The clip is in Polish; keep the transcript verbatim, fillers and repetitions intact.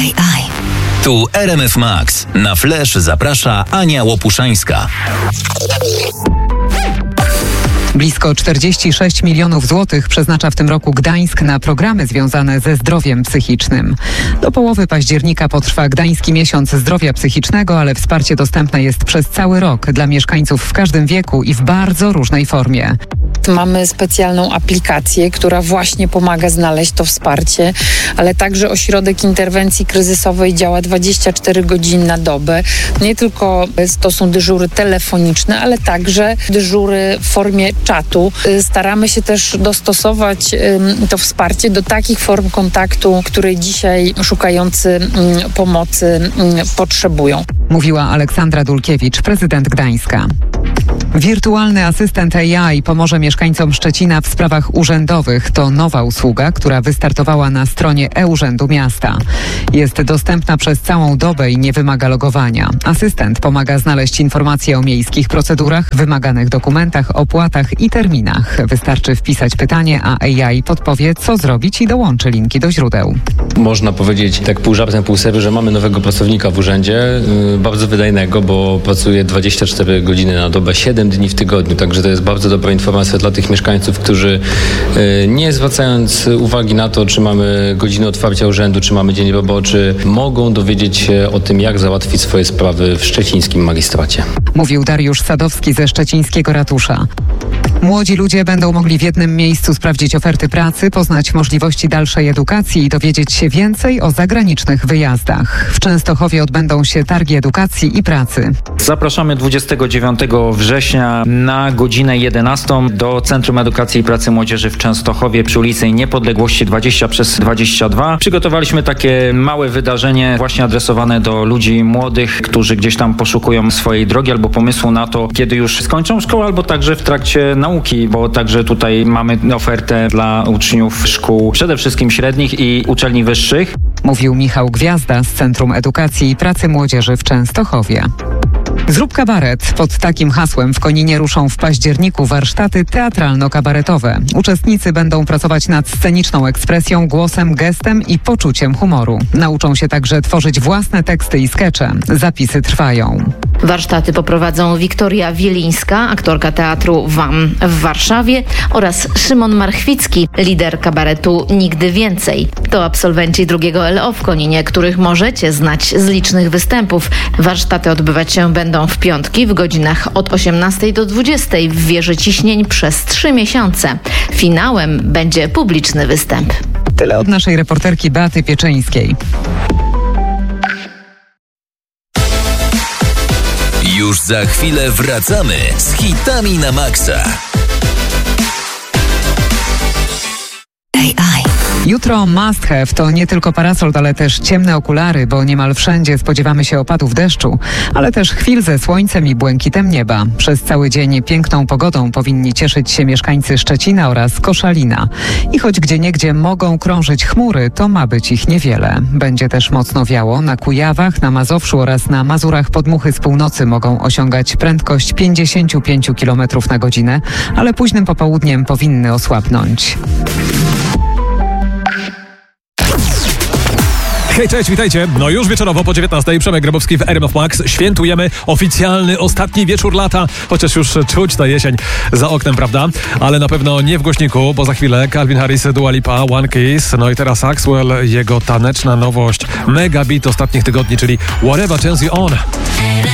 A I. Tu R M F Max. Na Flash zaprasza Ania Łopuszańska. Blisko czterdzieści sześć milionów złotych przeznacza w tym roku Gdańsk na programy związane ze zdrowiem psychicznym. Do połowy października potrwa Gdański Miesiąc Zdrowia Psychicznego, ale wsparcie dostępne jest przez cały rok dla mieszkańców w każdym wieku i w bardzo różnej formie. Mamy specjalną aplikację, która właśnie pomaga znaleźć to wsparcie, ale także ośrodek interwencji kryzysowej działa dwadzieścia cztery godziny na dobę. Nie tylko to są dyżury telefoniczne, ale także dyżury w formie czatu. Staramy się też dostosować to wsparcie do takich form kontaktu, której dzisiaj szukający pomocy potrzebują. Mówiła Aleksandra Dulkiewicz, prezydent Gdańska. Wirtualny asystent A I pomoże mieszkańcom Szczecina w sprawach urzędowych. To nowa usługa, która wystartowała na stronie e-Urzędu Miasta. Jest dostępna przez całą dobę i nie wymaga logowania. Asystent pomaga znaleźć informacje o miejskich procedurach, wymaganych dokumentach, opłatach i terminach. Wystarczy wpisać pytanie, a A I podpowie, co zrobić i dołączy linki do źródeł. Można powiedzieć tak pół żartem, pół serio, że mamy nowego pracownika w urzędzie, yy, bardzo wydajnego, bo pracuje dwadzieścia cztery godziny na dobę, siedem dni w tygodniu, także to jest bardzo dobra informacja dla tych mieszkańców, którzy yy, nie zwracając uwagi na to, czy mamy godzinę otwarcia urzędu, czy mamy dzień roboczy, mogą dowiedzieć się o tym, jak załatwić swoje sprawy w szczecińskim magistracie. Mówił Dariusz Sadowski ze szczecińskiego ratusza. Młodzi ludzie będą mogli w jednym miejscu sprawdzić oferty pracy, poznać możliwości dalszej edukacji i dowiedzieć się więcej o zagranicznych wyjazdach. W Częstochowie odbędą się targi edukacji i pracy. Zapraszamy dwudziestego dziewiątego września na godzinę jedenastą do Centrum Edukacji i Pracy Młodzieży w Częstochowie przy ulicy Niepodległości dwadzieścia przez dwadzieścia dwa. Przygotowaliśmy takie małe wydarzenie właśnie adresowane do ludzi młodych, którzy gdzieś tam poszukują swojej drogi albo pomysłu na to, kiedy już skończą szkołę, albo także w trakcie nauki, bo także tutaj mamy ofertę dla uczniów szkół przede wszystkim średnich i uczelni wyższych. Mówił Michał Gwiazda z Centrum Edukacji i Pracy Młodzieży w Częstochowie. Zrób kabaret. Pod takim hasłem w Koninie ruszą w październiku warsztaty teatralno-kabaretowe. Uczestnicy będą pracować nad sceniczną ekspresją, głosem, gestem i poczuciem humoru. Nauczą się także tworzyć własne teksty i skecze. Zapisy trwają. Warsztaty poprowadzą Wiktoria Wielińska, aktorka teatru W A M w Warszawie, oraz Szymon Marchwicki, lider kabaretu Nigdy Więcej. To absolwenci drugiego L O w Koninie, których możecie znać z licznych występów. Warsztaty odbywać się będą w piątki w godzinach od osiemnastej do dwudziestej w wieży ciśnień przez trzy miesiące. Finałem będzie publiczny występ. Tyle od naszej reporterki Beaty Pieczyńskiej. Już za chwilę wracamy z hitami na maksa. A I. Jutro must have to nie tylko parasol, ale też ciemne okulary, bo niemal wszędzie spodziewamy się opadów deszczu, ale też chwil ze słońcem i błękitem nieba. Przez cały dzień piękną pogodą powinni cieszyć się mieszkańcy Szczecina oraz Koszalina. I choć gdzieniegdzie mogą krążyć chmury, to ma być ich niewiele. Będzie też mocno wiało. Na Kujawach, na Mazowszu oraz na Mazurach podmuchy z północy mogą osiągać prędkość pięćdziesiąt pięć kilometrów na godzinę, ale późnym popołudniem powinny osłabnąć. Hej, cześć, witajcie. No już wieczorowo po dziewiętnastej Przemek Grabowski w R M F Max. Świętujemy oficjalny, ostatni wieczór lata, chociaż już czuć ta jesień za oknem, prawda? Ale na pewno nie w głośniku, bo za chwilę Calvin Harris, Dua Lipa, One Kiss, no i teraz Axwell, jego taneczna nowość, mega beat ostatnich tygodni, czyli Whatever Turns You On.